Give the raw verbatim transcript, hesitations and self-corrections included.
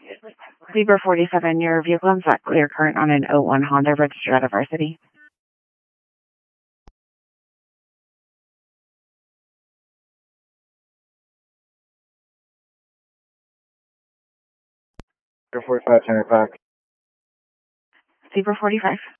Zebra forty-seven, your vehicle is at clear current on an oh one Honda registered out of our city. Zebra forty-five, Center Park. Zebra forty-five.